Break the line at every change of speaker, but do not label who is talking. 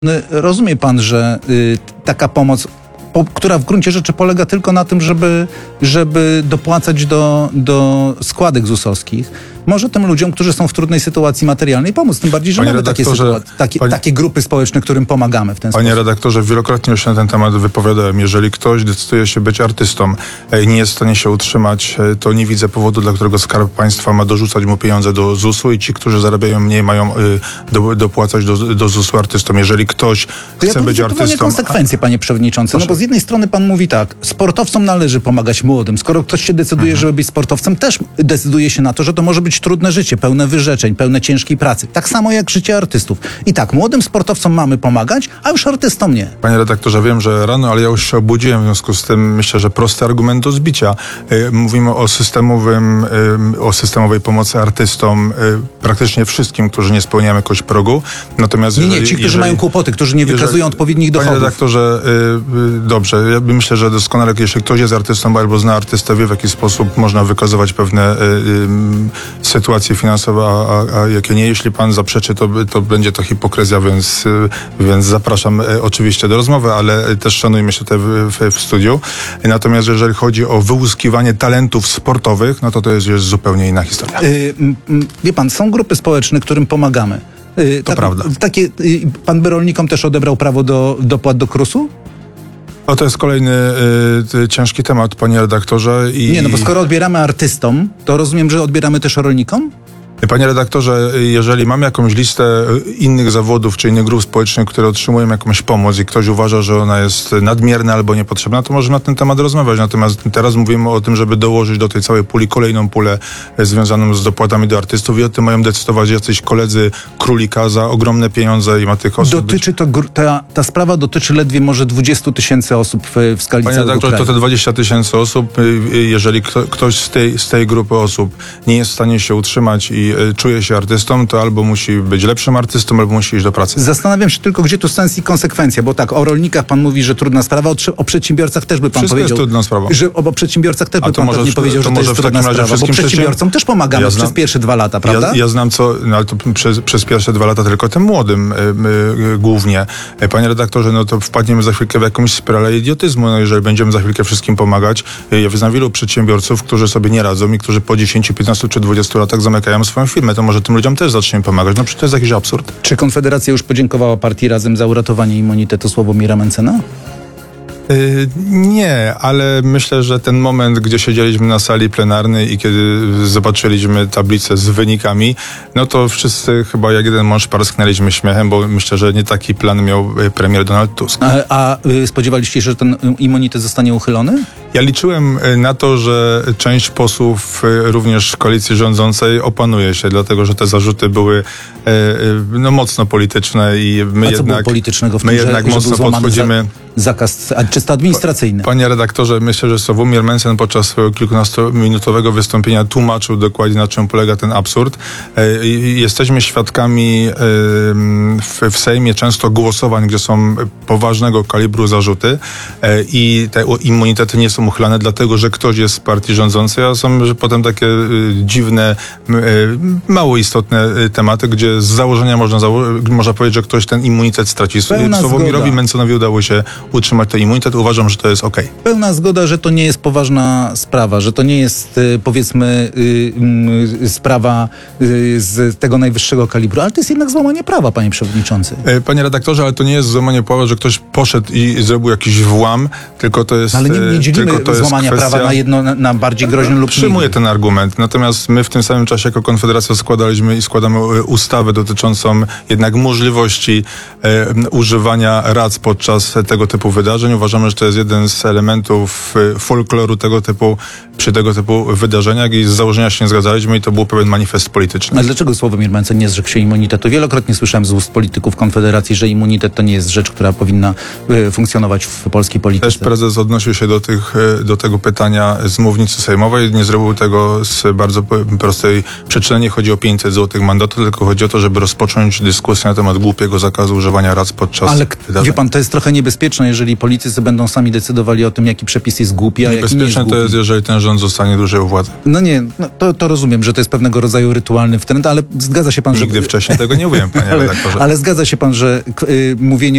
Rozumie pan, że taka pomoc, która w gruncie rzeczy polega tylko na tym, żeby dopłacać do składek ZUS-owskich, może tym ludziom, którzy są w trudnej sytuacji materialnej, pomóc. Tym bardziej, że mamy takie grupy społeczne, którym pomagamy w ten sposób.
Panie redaktorze, wielokrotnie już się na ten temat wypowiadałem. Jeżeli ktoś decyduje się być artystą i nie jest w stanie się utrzymać, to nie widzę powodu, dla którego Skarb Państwa ma dorzucać mu pieniądze do ZUS-u i ci, którzy zarabiają mniej, mają dopłacać do ZUS-u artystom. Jeżeli ktoś chce być artystą...
konsekwencje, panie przewodniczący. No bo z jednej strony pan mówi tak, sportowcom należy pomagać młodym. Skoro ktoś się decyduje, żeby być sportowcem, też decyduje się na to, że to może być trudne życie, pełne wyrzeczeń, pełne ciężkiej pracy. Tak samo jak życie artystów. I tak, młodym sportowcom mamy pomagać, a już artystom nie.
Panie redaktorze, wiem, że rano, ale ja już się obudziłem, w związku z tym myślę, że prosty argument do zbicia. Mówimy o systemowej pomocy artystom, praktycznie wszystkim, którzy nie spełniają jakoś progu. Natomiast
ci, którzy mają kłopoty, którzy nie wykazują odpowiednich dochodów.
Panie redaktorze, dobrze, ja myślę, że doskonale, jeśli ktoś jest artystą albo zna artystę, wie, w jaki sposób można wykazywać pewne sytuacje finansowe, a jakie nie. Jeśli pan zaprzeczy, to będzie to hipokryzja, więc zapraszam oczywiście do rozmowy, ale też szanujmy się tutaj w studiu. Natomiast jeżeli chodzi o wyłuskiwanie talentów sportowych, no to jest zupełnie inna historia.
Wie pan, są grupy społeczne, którym pomagamy.
To prawda.
Pan by rolnikom też odebrał prawo do dopłat do KRUS-u?
To jest kolejny ciężki temat, panie redaktorze.
Nie, no bo skoro odbieramy artystom, to rozumiem, że odbieramy też rolnikom?
Panie redaktorze, jeżeli mamy jakąś listę innych zawodów czy innych grup społecznych, które otrzymują jakąś pomoc i ktoś uważa, że ona jest nadmierna albo niepotrzebna, to możemy na ten temat rozmawiać. Natomiast teraz mówimy o tym, żeby dołożyć do tej całej puli kolejną pulę związaną z dopłatami do artystów i o tym mają decydować jacyś koledzy Królika za ogromne pieniądze i ma tych osób
ta sprawa dotyczy ledwie może 20 000 osób w skali
całego
kraju.
Panie redaktorze, to te 20 000 osób, jeżeli ktoś z tej grupy osób nie jest w stanie się utrzymać i czuje się artystą, to albo musi być lepszym artystą, albo musi iść do pracy.
Zastanawiam się tylko, gdzie tu sens i konsekwencja, bo tak, o rolnikach pan mówi, że trudna sprawa, o przedsiębiorcach też by pan
Wszystko
powiedział.
Jest trudna sprawa.
Że o przedsiębiorcach też by pan pewnie powiedział, że to jest trudna sprawa, bo przedsiębiorcom też pomagamy przez pierwsze 2 lata, prawda?
Ja znam ale to przez pierwsze 2 lata tylko tym młodym głównie. Panie redaktorze, no to wpadniemy za chwilkę w jakąś spiralę idiotyzmu, no jeżeli będziemy za chwilkę wszystkim pomagać. Ja znam wielu przedsiębiorców, którzy sobie nie radzą i którzy po 10, 15 czy 20 latach zamykają swoją firmę. To może tym ludziom też zaczniemy pomagać. No przecież to jest jakiś absurd.
Czy Konfederacja już podziękowała partii Razem za uratowanie immunitetu Sławomira Mentzena?
Nie, ale myślę, że ten moment, gdzie siedzieliśmy na sali plenarnej i kiedy zobaczyliśmy tablicę z wynikami, no to wszyscy chyba jak jeden mąż parsknęliśmy śmiechem, bo myślę, że nie taki plan miał premier Donald Tusk.
A spodziewaliście się, że ten immunitet zostanie uchylony?
Ja liczyłem na to, że część posłów również koalicji rządzącej opanuje się, dlatego że te zarzuty były mocno polityczne i my
co było politycznego w tym,
jednak mocno podchodzimy.
Zakaz czysto administracyjny.
Panie redaktorze, myślę, że Sławomir Mentzen podczas swojego kilkunastominutowego wystąpienia tłumaczył dokładnie, na czym polega ten absurd. Jesteśmy świadkami w Sejmie często głosowań, gdzie są poważnego kalibru zarzuty i te immunitety nie są uchylane, dlatego że ktoś jest z partii rządzącej, a są że potem takie dziwne, mało istotne tematy, gdzie z założenia można powiedzieć, że ktoś ten immunitet straci. Sławomirowi Mentzenowi udało się utrzymać ten immunitet. Uważam, że to jest okej.
Pełna zgoda, że to nie jest poważna sprawa, że to nie jest powiedzmy sprawa z tego najwyższego kalibru, ale to jest jednak złamanie prawa, panie przewodniczący.
Panie redaktorze, ale to nie jest złamanie prawa, że ktoś poszedł i zrobił jakiś włam, tylko to jest...
Ale nie dzielimy złamania prawa na jedno, na bardziej groźne lub
Przyjmuję ten argument. Natomiast my w tym samym czasie jako Konfederacja składamy ustawę dotyczącą jednak możliwości używania rac podczas tego typu wydarzeń. Uważamy, że to jest jeden z elementów folkloru przy tego typu wydarzeniach i z założenia się nie zgadzaliśmy i to był pewien manifest polityczny.
Ale dlaczego Sławomir Mentzen nie zrzekł się immunitetu? Wielokrotnie słyszałem z ust polityków Konfederacji, że immunitet to nie jest rzecz, która powinna funkcjonować w polskiej polityce.
Też prezes odnosił się do tych do tego pytania z mównicy sejmowej. Nie zrobił tego z bardzo prostej przyczyny. Nie chodzi o 500 zł mandatu, tylko chodzi o to, żeby rozpocząć dyskusję na temat głupiego zakazu używania rac podczas wydarzeń.
Wie pan, to jest trochę niebezpieczne, jeżeli politycy będą sami decydowali o tym, jaki przepis jest głupi, a jaki nie jest
Niebezpieczne
głupi.
to jest, jeżeli ten rząd zostanie dłużej u władzy.
No nie, to rozumiem, że to jest pewnego rodzaju rytualny wtręt, ale zgadza się pan,
Nigdy
że...
wcześniej tego nie mówiłem, panie redaktorze.
Ale zgadza się pan, że mówienie